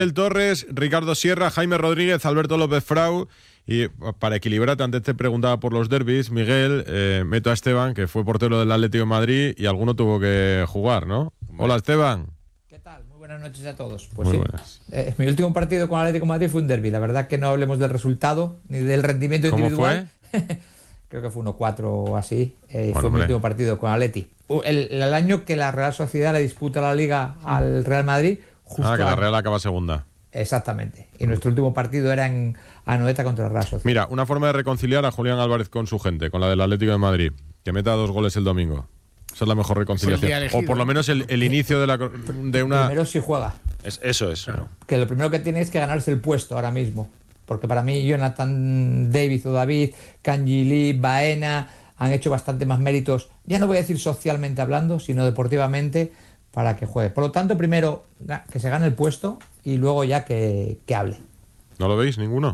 El Torres, Ricardo Sierra, Jaime Rodríguez, Alberto López Frau. Y para equilibrarte, antes te preguntaba por los derbis, Miguel, meto a Esteban, que fue portero del Atlético de Madrid y alguno tuvo que jugar, ¿no? Hola, Esteban. ¿Qué tal? Muy buenas noches a todos. Pues muy sí, buenas. Mi último partido con el Atlético de Madrid fue un derbi. La verdad que no hablemos del resultado ni del rendimiento individual. ¿Cómo fue? Creo que fue 1-4 o así. Bueno, fue mi último partido con Atleti. El año que la Real Sociedad le disputa la Liga al Real Madrid. Justo que la Real acaba segunda. Exactamente. Y nuestro último partido era en Anoeta contra el Real Sociedad. Mira, una forma de reconciliar a Julián Álvarez con su gente, con la del Atlético de Madrid. Que meta 2 goles el domingo. Esa es la mejor reconciliación. O por lo menos el inicio de una... Primero si juega. Eso es. Claro. Que lo primero que tiene es que ganarse el puesto ahora mismo. Porque para mí Jonathan David o David, Kanji Lee, Baena han hecho bastante más méritos, ya no voy a decir socialmente hablando, sino deportivamente, para que juegue. Por lo tanto, primero que se gane el puesto y luego ya que hable. ¿No lo veis ninguno?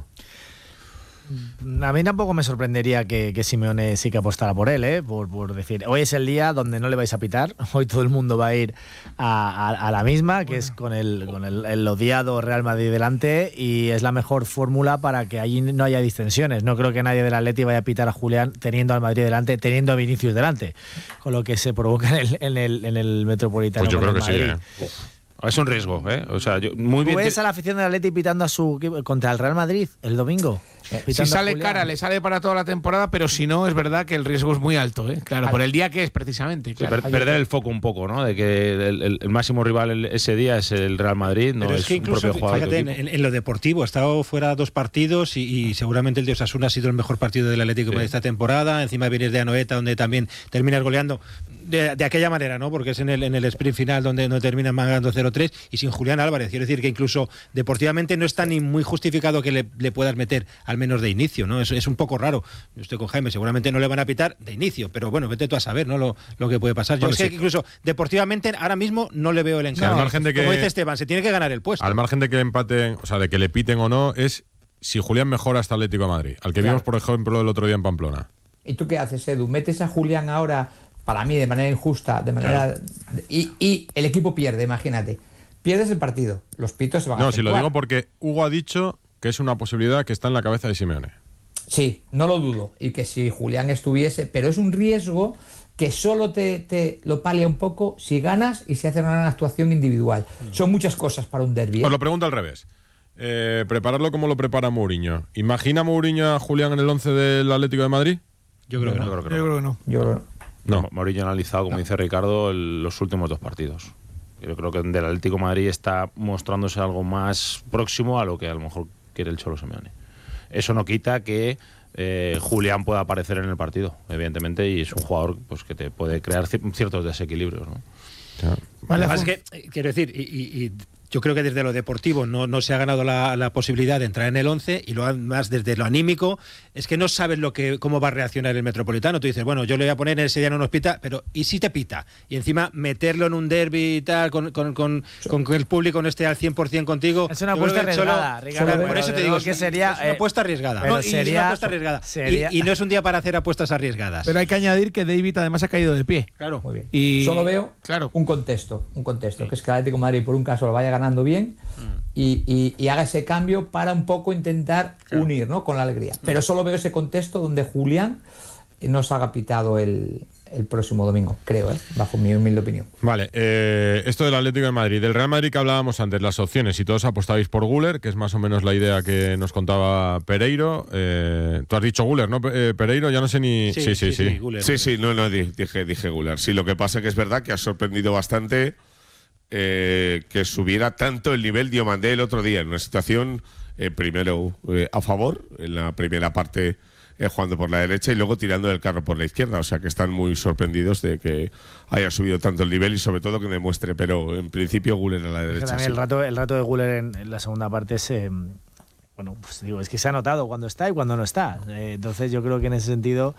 A mí tampoco me sorprendería que Simeone sí que apostara por él, por decir, hoy es el día donde no le vais a pitar, hoy todo el mundo va a ir a la misma, que es con el odiado Real Madrid delante, y es la mejor fórmula para que allí no haya distensiones. No creo que nadie del Atleti vaya a pitar a Julián teniendo al Madrid delante, teniendo a Vinicius delante, con lo que se provoca en el Metropolitano. Pues yo creo que Madrid. sí, Es un riesgo, O sea, muy bien. ¿Tú ves a la afición del Atleti pitando a su equipo contra el Real Madrid el domingo? Si sale cara, le sale para toda la temporada, pero si no, es verdad que el riesgo es muy alto, Claro, por el día que es precisamente. Claro. Perder el foco un poco, ¿no? De que el máximo rival ese día es el Real Madrid, no pero es que un propio jugador. Fíjate, en lo deportivo, ha estado fuera 2 partidos y seguramente el de Osasuna ha sido el mejor partido del Atlético de esta temporada. Encima vienes de Anoeta, donde también terminas goleando de aquella manera, ¿no? Porque es en el sprint final donde no terminas ganando 0-3 y sin Julián Álvarez. Quiero decir que incluso deportivamente no está ni muy justificado que le puedas meter al menos de inicio, ¿no? Es un poco raro. Yo estoy con Jaime, seguramente no le van a pitar de inicio, pero bueno, vete tú a saber, ¿no? Lo que puede pasar. Yo sé que incluso deportivamente ahora mismo no le veo el encargo. Al margen de que, como dice Esteban, se tiene que ganar el puesto. Al margen de que empaten, o sea, de que le piten o no, es si Julián mejora hasta Atlético de Madrid, al que vimos, por ejemplo, el otro día en Pamplona. ¿Y tú qué haces, Edu? ¿Metes a Julián ahora, para mí, de manera injusta, de manera y el equipo pierde, imagínate? Pierdes el partido, los pitos se van a No, acentuar. si lo digo porque Hugo ha dicho que es una posibilidad que está en la cabeza de Simeone. Sí, no lo dudo. Y que si Julián estuviese, pero es un riesgo que solo te lo palia un poco si ganas y se hace una gran actuación individual. Son muchas cosas para un derbi. Os lo pregunto al revés. Prepararlo como lo prepara Mourinho. ¿Imagina Mourinho a Julián en el 11 del Atlético de Madrid? Yo creo que no. Yo creo que no. Yo creo No. Mourinho ha analizado, como dice Ricardo, los últimos 2 partidos. Yo creo que del Atlético de Madrid está mostrándose algo más próximo a lo que a lo mejor quiere el Cholo Simeone. Eso no quita que Julián pueda aparecer en el partido, evidentemente, y es un jugador pues que te puede crear ciertos desequilibrios, ¿no? Vale, es que, quiero decir, y yo creo que desde lo deportivo no se ha ganado la posibilidad de entrar en el 11 y lo más desde lo anímico es que no sabes cómo va a reaccionar el Metropolitano. Tú dices, bueno, yo le voy a poner ese día no nos pita, pero ¿y si te pita? Y encima meterlo en un derbi y tal, con que el público no esté al 100% contigo. Es una apuesta arriesgada, Ricardo. Por eso te digo, que sería, es una apuesta arriesgada. Pero Es una apuesta arriesgada. Y no es un día para hacer apuestas arriesgadas. Pero hay que añadir que David además ha caído de pie. Claro. Muy bien. Y solo veo un contexto, que es que el Atlético de Madrid por un caso lo vaya ganando bien y haga ese cambio para un poco intentar unir, ¿no? Con la alegría. Pero solo veo ese contexto donde Julián nos haga pitado el próximo domingo, creo, bajo mi humilde opinión. Vale, esto del Atlético de Madrid. Del Real Madrid que hablábamos antes, las opciones, y todos apostabais por Güler, que es más o menos la idea que nos contaba Pereiro. Tú has dicho Güler, ¿no, Pereiro? Ya no sé ni... Sí, Güler. Sí, no, dije Güler. Sí, lo que pasa que es verdad que ha sorprendido bastante que subiera tanto el nivel Diomandé el otro día, en una situación primero a favor, en la primera parte jugando por la derecha y luego tirando del carro por la izquierda, o sea que están muy sorprendidos de que haya subido tanto el nivel y sobre todo que demuestre, pero en principio Güler a la derecha. También el rato de Güler en la segunda parte es... bueno, pues digo, es que se ha notado cuando está y cuando no está. Entonces yo creo que en ese sentido...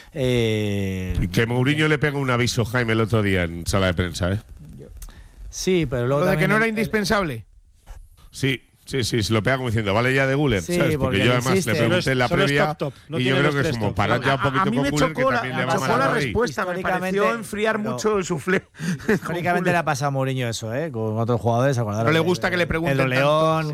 Y que Mourinho le pega un aviso, Jaime, el otro día en sala de prensa, Sí, pero luego lo de también que no era indispensable. Sí. Sí, se lo pega como diciendo, vale ya de Güler, Sí, ¿sabes? Porque yo además insiste. le pregunté en la Solo es previa top, no y yo tiene creo los que es tres como top. parar ya un poquito A mí con me Güler, que chocó también le va chocó mal la a Madrid. respuesta, me Históricamente- pareció enfriar mucho el suflé. Históricamente le ha pasado a Mourinho eso, con otros jugadores. No le gusta que le pregunten Edo tanto. León,